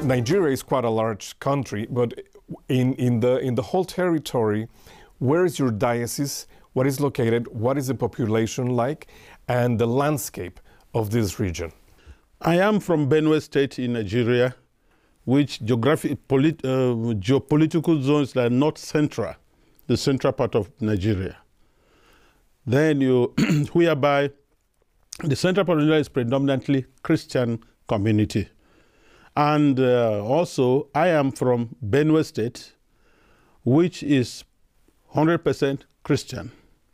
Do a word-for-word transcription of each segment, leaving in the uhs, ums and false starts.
Nigeria is quite a large country, but in, in, the, in the whole territory, where is your diocese? What is located? What is the population like? And the landscape of this region? I am from Benue State in Nigeria, which geographic, polit, uh, geopolitical zones like North Central, the central part of Nigeria. Then you, whereby the central part of Nigeria is predominantly Christian community. And uh, also, I am from Benue State, which is one hundred percent Christian.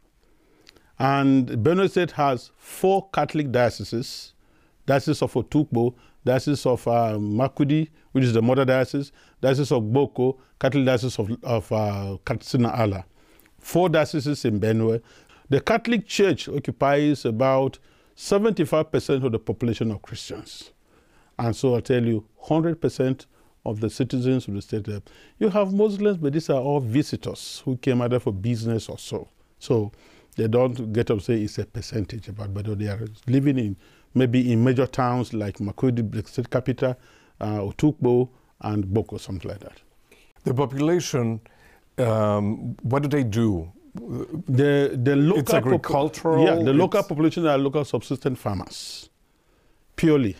And Benue State has four Catholic dioceses: Diocese of Otukbo, Diocese of uh, Makurdi, which is the mother diocese, Diocese of Gboko, Catholic Diocese of, of uh, Katsina-Ala. Four dioceses in Benue. The Catholic Church occupies about seventy-five percent of the population of Christians. And so I tell you, one hundred percent of the citizens of the state. You have Muslims, but these are all visitors who came either for business or so. So they don't get up say it's a percentage about, but they are living in maybe in major towns like Makurdi, the state capital, uh, Otukbo, and Gboko, something like that. The population, um, what do they do? The the local it's agricultural. Yeah, the local population are local subsistence farmers, purely.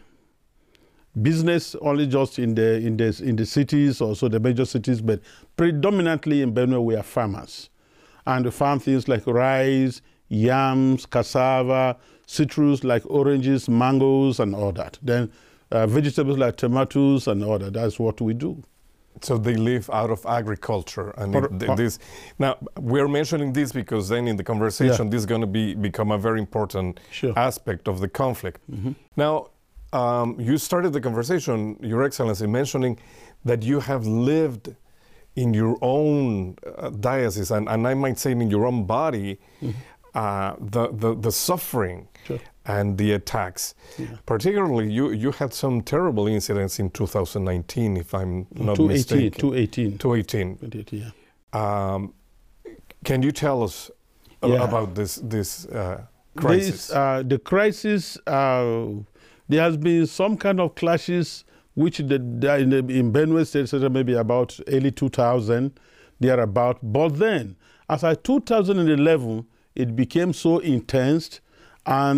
Business only just in the in the in the cities, also the major cities, but predominantly in Benue we are farmers, and we farm things like rice, yams, cassava, citrus like oranges, mangoes, and all that. Then uh, vegetables like tomatoes and all that. That's what we do. So they live out of agriculture, and Or, it, this. Now we're mentioning this because then in the conversation, yeah. this is going to be become a very important sure. aspect of the conflict. Mm-hmm. Now, um, you started the conversation, Your Excellency, mentioning that you have lived in your own uh, diocese, and, and I might say in your own body, mm-hmm. uh, the, the the suffering. Sure. And the attacks. Yeah. Particularly, you, you had some terrible incidents in two thousand nineteen, if I'm not mistaken. two eighteen. two eighteen. Yeah. Um, can you tell us yeah. about this this uh, crisis? This, uh, the crisis, uh, there has been some kind of clashes which the, the, in, the, in Benue State, maybe about early two thousand, they are about. But then, as of two thousand eleven, it became so intense, and